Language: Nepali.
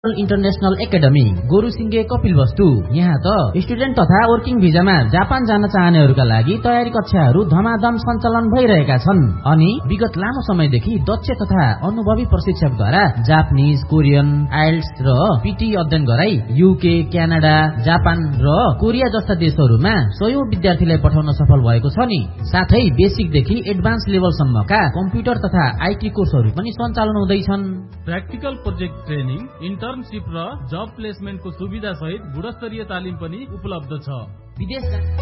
International academy गोरुसिंगे Kapilvastu. यहाँ त स्टुडेन्ट तथा वर्किङ भिजामा जापान जान चाहनेहरूका लागि तयारी कक्षाहरू धमाधम सञ्चालन भइरहेका छन् अनि विगत लामो समयदेखि दक्ष तथा अनुभवी प्रशिक्षकद्वारा जापानिज, कोरियन, आइल्ट्स र पीटी अध्ययन गराई युके, क्यानाडा, जापान र कोरिया जस्ता देशहरूमा सयौं विद्यार्थीलाई पठाउन सफल भएको छ नि। साथै बेसिकदेखि एडभान्स लेभलसम्मका कम्प्युटर तथा आइटी कोर्सहरू पनि सञ्चालन हुँदैछन्। प्र्याक्टिकल प्रोजेक्ट ट्रेनिङ, इन्टर्नशिप र जब प्लेसमेन्टको सुविधा सहित गुणस्तरीय तालिम पनि उपलब्ध छ। विदेश